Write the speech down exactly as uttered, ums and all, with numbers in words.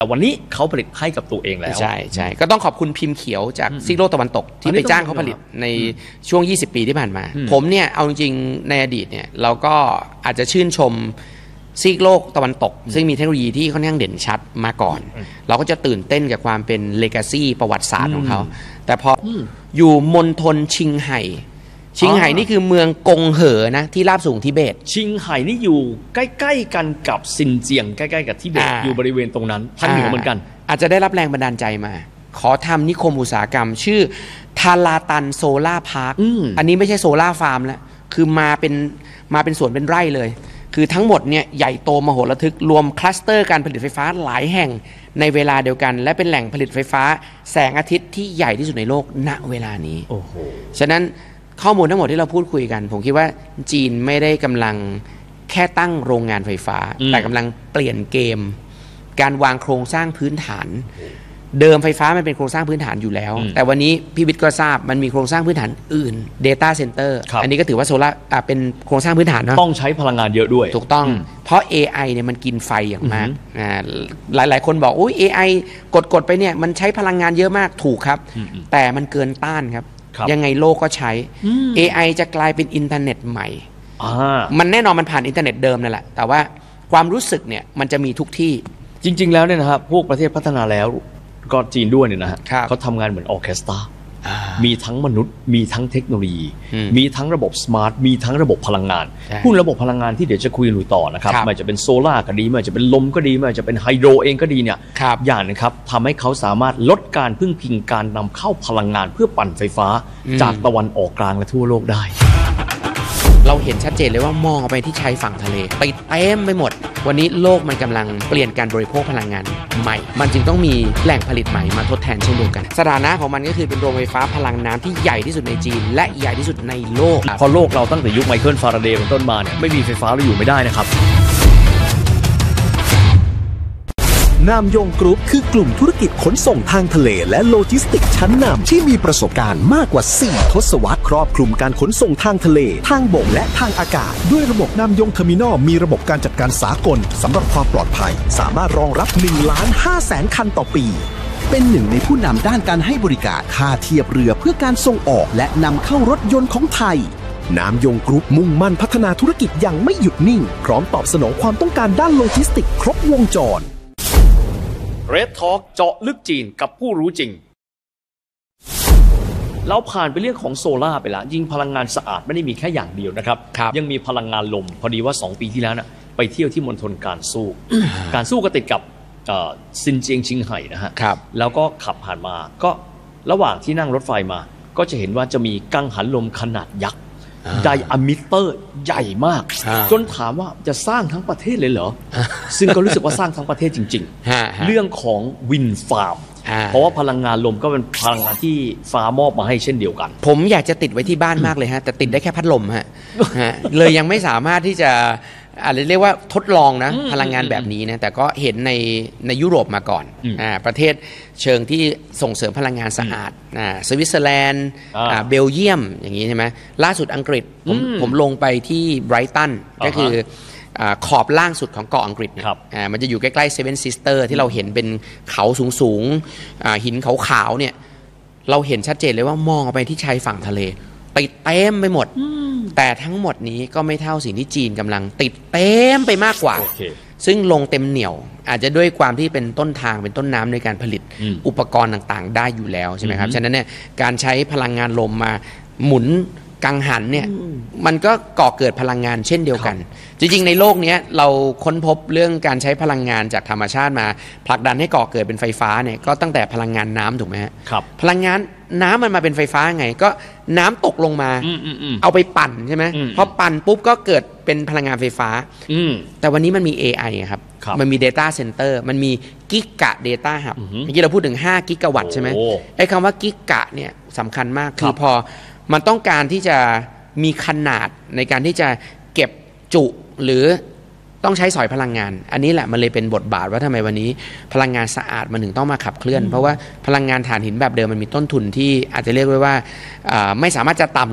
แต่วันนี้เขาผลิตให้กับตัวเองแล้วใช่ใช่ก็ต้องขอบคุณพิมพ์เขียวจากซีกโลกตะวันตกที่ไปจ้างเขาผลิตในช่วงยี่สิบปีที่ผ่านมาผมเนี่ยเอาจริงๆในอดีตเนี่ยเราก็อาจจะชื่นชมซีกโลกตะวันตกซึ่งมีเทคโนโลยีที่ค่อนข้างเด่นชัดมาก่อนเราก็จะตื่นเต้นกับความเป็นเลกาซีประวัติศาสตร์ของเขาแต่พออยู่มณฑลชิงไห่ชิงไห่นี่คือเมืองกงเหอนะที่ราบสูงทิเบตชิงไห่นี่อยู่ใกล้ๆกันกับซินเจียงใกล้ๆกับทิเบต อ, อยู่บริเวณตรงนั้นภาคเหนือเหมือนกันอาจจะได้รับแรงบันดาลใจมาขอทำนิคมอุตสาหกรรมชื่อทาราตันโซล่าพาร์ค อ, อันนี้ไม่ใช่โซล่าฟาร์มแล้วคือมาเป็นมาเป็นสวนเป็นไร่เลยคือทั้งหมดเนี่ยใหญ่โตมโหฬารทึกรวมคลัสเตอร์การผลิตไฟฟ้าหลายแห่งในเวลาเดียวกันและเป็นแหล่งผลิตไฟฟ้าแสงอาทิตย์ที่ใหญ่ที่สุดในโลกณเวลานี้โอ้โหฉะนั้นข้อมูลทั้งหมดที่เราพูดคุยกันผมคิดว่าจีนไม่ได้กำลังแค่ตั้งโรงงานไฟฟ้าแต่กำลังเปลี่ยนเกมการวางโครงสร้างพื้นฐานเดิมไฟฟ้ามันเป็นโครงสร้างพื้นฐานอยู่แล้วแต่วันนี้พี่วิทย์ก็ทราบมันมีโครงสร้างพื้นฐานอื่น Data Center อันนี้ก็ถือว่าโซล่าเป็นโครงสร้างพื้นฐานนะต้องใช้พลังงานเยอะด้วยถูกต้องเพราะ เอ ไอ เนี่ยมันกินไฟอย่างมากหลายๆคนบอกอุ้ย เอ ไอ กดกดไปเนี่ยมันใช้พลังงานเยอะมากถูกครับแต่มันเกินต้านครับยังไงโลกก็ใช้ เอ ไอ จะกลายเป็นอินเทอร์เน็ตใหม่มันแน่นอนมันผ่านอินเทอร์เน็ตเดิมนั่นแหละแต่ว่าความรู้สึกเนี่ยมันจะมีทุกที่จริงๆแล้วเนี่ยนะครับพวกประเทศพัฒนาแล้วก็จีนด้วยเนี่ยนะฮะเขาทำงานเหมือนออร์เคสตรามีทั้งมนุษย์มีทั้งเทคโนโลยีมีทั้งระบบสมาร์ทมีทั้งระบบพลังงานพูดระบบพลังงานที่เดี๋ยวจะคุยกันต่อนะครับไม่ว่าจะเป็นโซล่าก็ดีไม่ว่าจะเป็นลมก็ดีไม่ว่าจะเป็นไฮโดรเองก็ดีเนี่ยอย่างนึงครับทำให้เขาสามารถลดการพึ่งพิงการนำเข้าพลังงานเพื่อปั่นไฟฟ้าจากตะวันออกกลางและทั่วโลกได้เราเห็นชัดเจนเลยว่ามองไปที่ชายฝั่งทะเลไปเต็มไปหมดวันนี้โลกมันกำลังเปลี่ยนการบริโภคพลังงานใหม่มันจึงต้องมีแหล่งผลิตใหม่มาทดแทนเช่นเดียวกันสถานะของมันก็คือเป็นโรงไฟฟ้าพลังน้ำที่ใหญ่ที่สุดในจีนและใหญ่ที่สุดในโลกพอโลกเราตั้งแต่ยุคไมเคิลฟาราเดย์เป็นต้นมาเนี่ยไม่มีไฟฟ้าเราอยู่ไม่ได้นะครับนามยงกรุ๊ปคือกลุ่มธุรกิจขนส่งทางทะเลและโลจิสติกชั้นนำที่มีประสบการณ์มากกว่าสี่ทศวรรษครอบคลุมการขนส่งทางทะเลทางบกและทางอากาศด้วยระบบนามยงเทอร์มินอลมีระบบการจัดการสากลสำหรับความปลอดภัยสามารถรองรับหนึ่งล้านห้าแสนคันต่อปีเป็นหนึ่งในผู้นำด้านการให้บริการท่าเทียบเรือเพื่อการส่งออกและนำเข้ารถยนต์ของไทยนามยงกรุ๊ปมุ่งมั่นพัฒนาธุรกิจอย่างไม่หยุดนิ่งพร้อมตอบสนองความต้องการด้านโลจิสติกครบวงจร Red Talk เจาะลึกจีนกับผู้รู้จริงเราผ่านไปเรื่องของโซล่าไปแล้วยิ่งพลังงานสะอาดไม่ได้มีแค่อย่างเดียวนะครับยังมีพลังงานลมพอดีว่าสองปีที่แล้วนะไปเที่ยวที่มณฑลการสู้ การสู้ก็ติดกับซินเจียงชิงไห่นะฮะแล้วก็ขับผ่านมาก็ระหว่างที่นั่งรถไฟมาก็จะเห็นว่าจะมีกังหันลมขนาดยักษ์ไดอะมิเตอร์ใหญ่มากจนถามว่าจะสร้างทั้งประเทศเลยเหรอซึ่งก็รู้สึกว่าสร้างทั้งประเทศจริงๆเรื่องของวินฟาร์มเพราะว่าพลังงานลมก็เป็นพลังงานที่ฟ้ามอบมาให้เช่นเดียวกันผมอยากจะติดไว้ที่บ้านมากเลยฮะแต่ติดได้แค่พัดลมฮะเลยยังไม่สามารถที่จะอะไรเรียกว่าทดลองนะพลังงานแบบนี้นะแต่ก็เห็นในในยุโรปมาก่อนอ่าประเทศเชิงที่ส่งเสริมพลังงานสะอาดอ่าสวิตเซอร์แลนด์อ่าเบลเยียมอย่างนี้ใช่ไหมล่าสุดอังกฤษผมผมลงไปที่ไบรตันก็คือขอบล่างสุดของเกาะอังกฤษอ่ามันจะอยู่ใกล้ๆเซเว่นซิสเตอร์ที่เราเห็นเป็นเขาสูงๆหินขาวๆเนี่ยเราเห็นชัดเจนเลยว่ามองไปที่ชายฝั่งทะเลไปเต็มไปหมดแต่ทั้งหมดนี้ก็ไม่เท่าสิ่งที่จีนกำลังติดเต็มไปมากกว่า okay. ซึ่งลงเต็มเหนี่ยวอาจจะด้วยความที่เป็นต้นทางเป็นต้นน้ำในการผลิตอุปกรณ์ต่างๆได้อยู่แล้วใช่ไหมครับฉะนั้นเนี่ยการใช้พลังงานลมมาหมุนกังหันเนี่ยมันก็ก่อเกิดพลังงานเช่นเดียวกันจริงๆในโลกนี้เราค้นพบเรื่องการใช้พลังงานจากธรรมชาติมาผลักดันให้ก่อเกิดเป็นไฟฟ้าเนี่ยก็ตั้งแต่พลังงานน้ำถูกไหมครับพลังงานน้ำมันมาเป็นไฟฟ้าไงก็น้ำตกลงมาเอาไปปั่นใช่ไหมพอปั่นปุ๊บก็เกิดเป็นพลังงานไฟฟ้าแต่วันนี้มันมี เอ ไอ ครับมันมี Data Center มันมีกิกะ Data Hub เมื่อกี้เราพูดถึงห้ากิกะวัตต์ใช่ไหมไอ้คำว่ากิกะเนี่ยสำคัญมากคือพอมันต้องการที่จะมีขนาดในการที่จะเก็บจุหรือต้องใช้สอยพลังงานอันนี้แหละมันเลยเป็นบทบาทว่าทำไมวันนี้พลังงานสะอาดมันถึงต้องมาขับเคลื่อนเพราะว่าพลังงานถ่านหินแบบเดิมมันมีต้นทุนที่อาจจะเรียกไว้ว่าไม่สามารถจะต่ำ